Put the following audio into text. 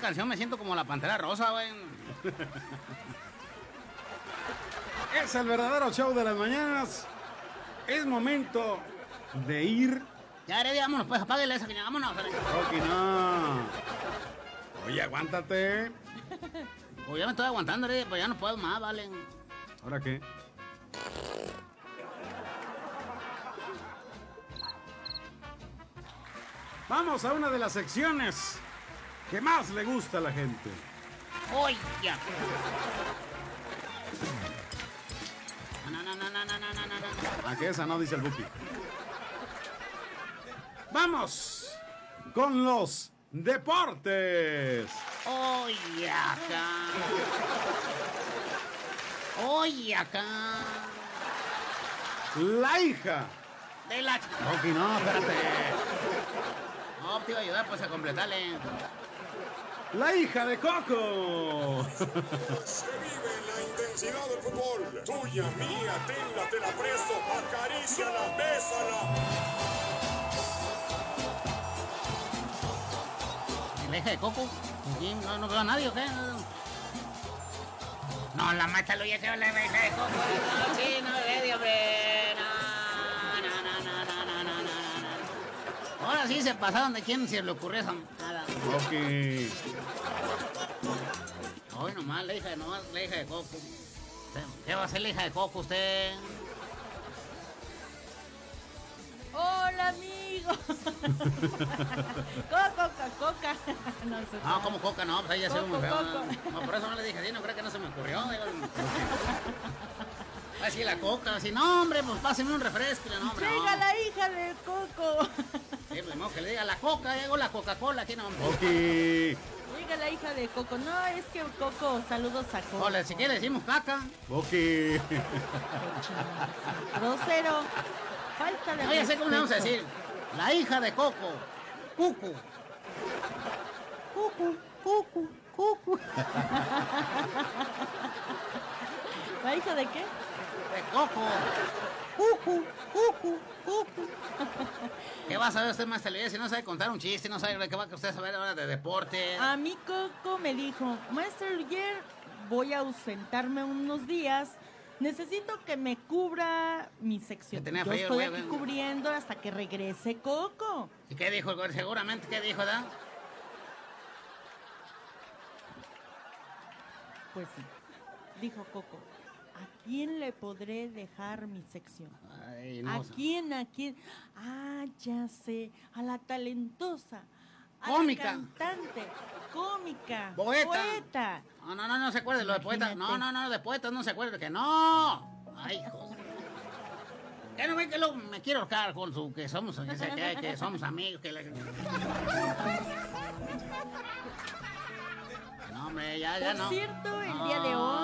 canción me siento como la Pantera Rosa, güey. Es el verdadero show de las mañanas. Es momento de ir. Ya, Heredia, vámonos, pues, apáguele esa, que vámonos. Ok, no. Oye, aguántate. Pues ya me estoy aguantando, Heredia, pues ya no puedo más, vale. ¿Ahora qué? Vamos a una de las secciones que más le gusta a la gente. ¡Oye! No. ¿A qué esa no? Dice el Buki. Vamos con los deportes. ¡Oye, acá! ¡Oye, acá! La hija. De la... Ok, no, espérate. No, te iba a ayudar pues a completarle. La hija de Coco. Se vive la intensidad del fútbol. Tuya, mía, tenla, te la presto. Acaríciala, bésala. ¿La hija de Coco? ¿Sí? ¿No veo a nadie o qué? No, la mátalo ya que la hija de Coco. No, sí, no, Heredia, hombre. No. Ahora sí se pasaron de quién se le ocurrió esa nada. Ok. Hoy nomás la hija de Coco. ¿Qué va a hacer la hija de Coco usted? Hola, amigo. Coca. No, como Coca, no, pues ahí ya se ve muy feo. Coco. No, por eso no le dije así, no creo que no se me ocurrió. Así la Coca, así, no, hombre, pues páseme un refresco. No, hombre, Traiga no. la hija de Coco. Sí, pues no, que le diga la Coca, hago la Coca-Cola, aquí no, hombre. Ok. Traiga la hija de Coco. No, es que Coco, saludos a Coco. Hola, si quiere decimos caca. Ok. Grosero. Falta de No, ya sé cómo le vamos a respeto. decir. La hija de Coco. Cucu. Cucu. ¿La hija de qué? De Coco. Cucu. ¿Qué va a saber usted más televisión si no sabe contar un chiste, no sabe qué va a usted saber ahora de deporte? A mí Coco me dijo, maestro Luyer, voy a ausentarme unos días. Necesito que me cubra mi sección. Que tenía Yo frío, estoy güey. aquí cubriendo hasta que regrese Coco. ¿Y qué dijo el güey? Seguramente, ¿qué dijo, da? Pues sí, dijo Coco. ¿A quién le podré dejar mi sección? Ay, ¿A no. quién? Ah, ya sé, a la talentosa. A Cómica. La cantante, cómica. Poeta. No se acuerde lo de poeta. Imagínate. No, de poeta no se acuerde que no. Ay, hijos. Ya no ve que luego me quiero ahorcar con su que somos, que somos amigos, que no, hombre, ya Por no. cierto, el No, día de hoy